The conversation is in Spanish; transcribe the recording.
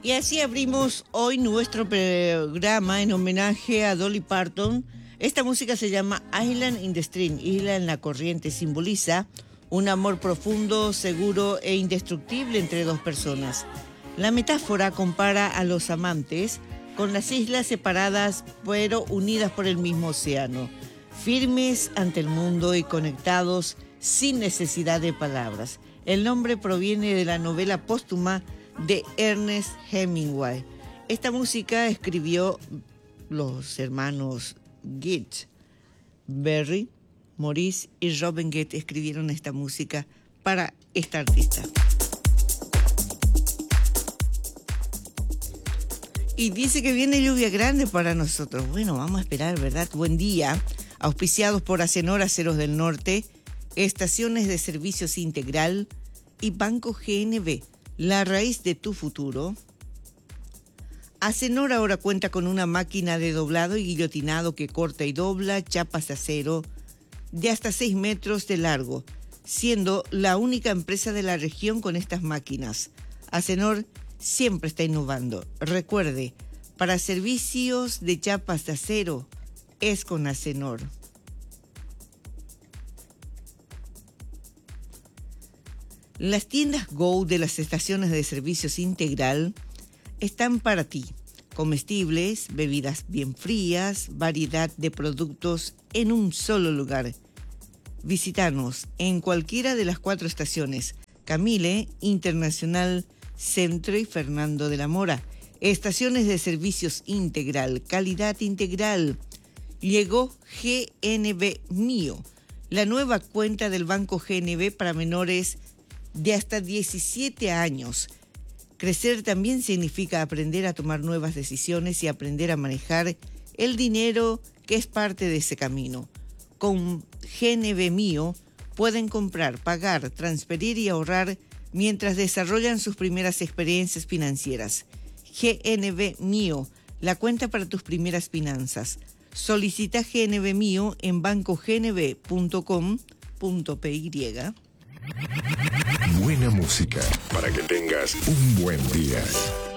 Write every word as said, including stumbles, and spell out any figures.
Y así abrimos hoy nuestro programa en homenaje a Dolly Parton. Esta música se llama Island in the Stream, Isla en la Corriente. Simboliza un amor profundo, seguro e indestructible entre dos personas. La metáfora compara a los amantes con las islas separadas pero unidas por el mismo océano, firmes ante el mundo y conectados sin necesidad de palabras. El nombre proviene de la novela póstuma de Ernest Hemingway. Esta música escribió los hermanos Goethe. Berry, Maurice y Robin Goethe escribieron esta música para esta artista. Y dice que viene lluvia grande para nosotros. Bueno, vamos a esperar, ¿verdad? Buen día. Auspiciados por Acenor Aceros del Norte, Estaciones de Servicios Integral y Banco G N B, la raíz de tu futuro. Acenor ahora cuenta con una máquina de doblado y guillotinado que corta y dobla chapas de acero de hasta seis metros de largo, siendo la única empresa de la región con estas máquinas. Acenor siempre está innovando. Recuerde, para servicios de chapas de acero es con Acenor. Las tiendas Go de las estaciones de servicios integral están para ti. Comestibles, bebidas bien frías, variedad de productos en un solo lugar. Visítanos en cualquiera de las cuatro estaciones: Camille, Internacional, Centro y Fernando de la Mora. Estaciones de servicios integral, calidad integral. Llegó G N B Mío, la nueva cuenta del Banco G N B para menores de hasta diecisiete años. Crecer también significa aprender a tomar nuevas decisiones y aprender a manejar el dinero que es parte de ese camino. Con G N B Mío pueden comprar, pagar, transferir y ahorrar mientras desarrollan sus primeras experiencias financieras. G N B Mío, la cuenta para tus primeras finanzas. Solicita G N B Mío en banco g n b punto com punto p y. Buena música para que tengas un buen día.